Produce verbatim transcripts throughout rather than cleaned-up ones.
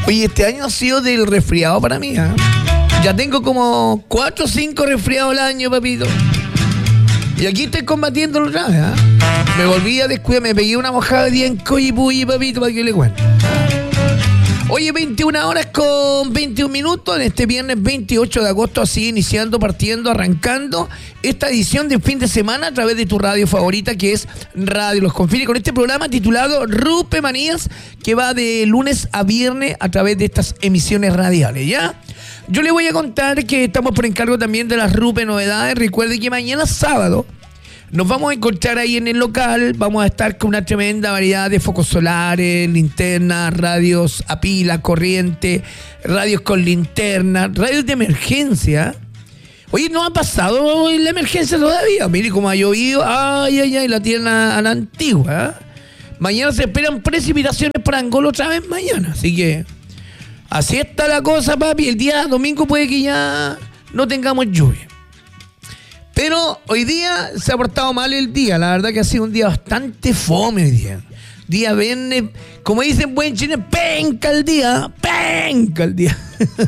Oye, este año ha sido del resfriado para mí, ¿eh? Ya tengo como cuatro o cinco resfriados al año, papito. Y aquí estoy combatiéndolo otra vez, ¿eh? Me volví a descuidar, me pegué una mojada de día en Coyipulli, papito, para que le cuente. Oye, veintiuna horas con veintiún minutos, en este viernes veintiocho de agosto, así iniciando, partiendo, arrancando esta edición de fin de semana a través de tu radio favorita, que es Radio Los Confines, con este programa titulado Rupe Manías, que va de lunes a viernes a través de estas emisiones radiales, ¿ya? Yo le voy a contar que estamos por encargo también de las Rupe Novedades. Recuerde que mañana sábado nos vamos a encontrar ahí en el local, vamos a estar con una tremenda variedad de focos solares, linternas, radios a pila, corriente, radios con linterna, radios de emergencia. Oye, ¿no ha pasado la emergencia todavía? Mire cómo ha llovido, ay, ay, ay, la tierra a la antigua. ¿Eh? Mañana se esperan precipitaciones para Angolo otra vez mañana, así que así está la cosa, papi. El día domingo puede que ya no tengamos lluvia. Pero hoy día se ha portado mal el día. La verdad que ha sido un día bastante fome hoy día. Día viernes, como dicen buen chino, penca el día, penca el día.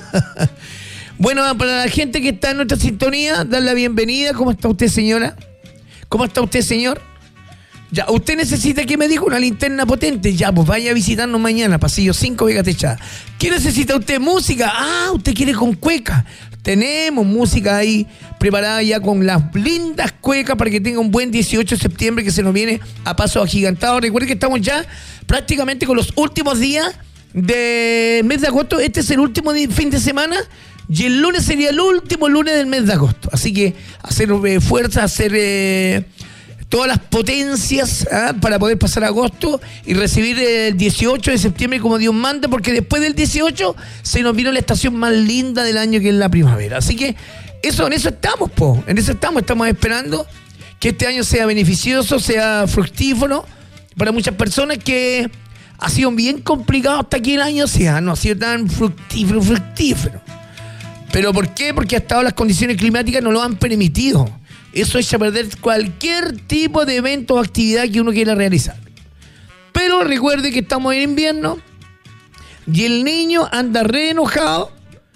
Bueno, para la gente que está en nuestra sintonía, dar la bienvenida. ¿Cómo está usted, señora? ¿Cómo está usted, señor? Ya, usted necesita, ¿qué me dijo? Una linterna potente. Ya, pues vaya a visitarnos mañana, pasillo cinco, Vega Techada. ¿Qué necesita usted? Música. Ah, usted quiere con cueca. Tenemos música ahí preparada ya con las lindas cuecas para que tenga un buen dieciocho de septiembre que se nos viene a paso agigantado. Recuerden que estamos ya prácticamente con los últimos días del mes de agosto. Este es el último fin de semana y el lunes sería el último lunes del mes de agosto. Así que hacer eh, fuerza, hacer eh, todas las potencias ¿eh? para poder pasar agosto y recibir el dieciocho de septiembre como Dios manda, porque después del dieciocho se nos vino la estación más linda del año, que es la primavera. Así que eso, en eso estamos, po. En eso estamos, estamos esperando que este año sea beneficioso, sea fructífero para muchas personas, que ha sido bien complicado hasta aquí el año, o sea, no ha sido tan fructífero, fructífero. ¿Pero por qué? Porque hasta ahora las condiciones climáticas no lo han permitido. Eso echa a perder cualquier tipo de evento o actividad que uno quiera realizar. Pero recuerde que estamos en invierno y el niño anda re enojado.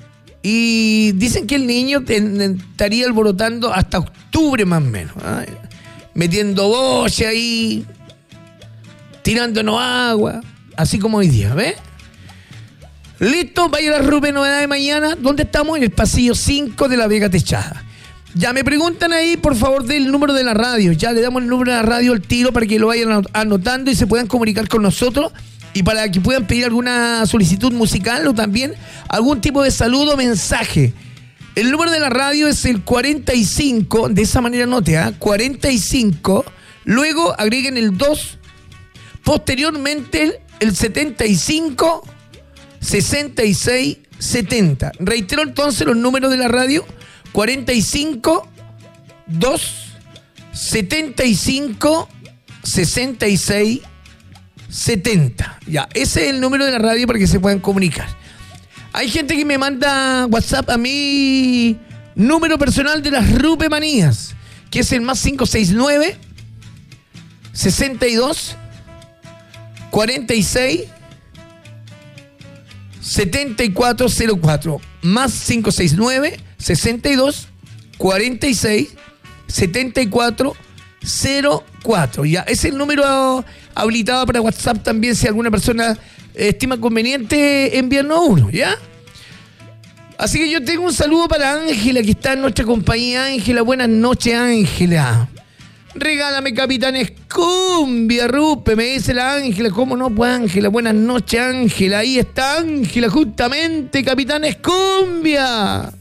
Y dicen que el niño estaría alborotando hasta octubre más o menos. ¿eh? Metiendo boche ahí, tirándonos agua, así como hoy día, ¿ves? Listo, vaya a la Rupe Novedad de mañana. ¿Dónde estamos? En el pasillo cinco de la Vega Techada. Ya me preguntan ahí, por favor, del número de la radio. Ya le damos el número de la radio al tiro para que lo vayan anotando y se puedan comunicar con nosotros. Y para que puedan pedir alguna solicitud musical o también algún tipo de saludo o mensaje. El número de la radio es el cuarenta y cinco, de esa manera note, ¿eh? cuarenta y cinco, luego agreguen el dos, posteriormente el setenta y cinco, sesenta y seis, setenta. Reitero entonces los números de la radio: cuarenta y cinco, dos, setenta y cinco, sesenta y seis, setenta. Ya, ese es el número de la radio para que se puedan comunicar. Hay gente que me manda WhatsApp a mi número personal de las Rupe Manías, que es el más cinco seis nueve, sesenta y dos, cuarenta y seis, setenta y cuatro cero cuatro. Más cinco seis nueve, sesenta y dos, cuarenta y seis, setenta y cuatro cero cuatro. Ya, es el número habilitado para WhatsApp también, si alguna persona estima conveniente enviarnos uno, ¿ya? Así que yo tengo un saludo para Ángela, que está en nuestra compañía. Ángela, buenas noches, Ángela. Regálame Capitanes Cumbia, Rupe, me dice la Ángela. ¿Cómo no? Pues Ángela, buenas noches, Ángela. Ahí está Ángela, justamente, Capitanes Cumbia.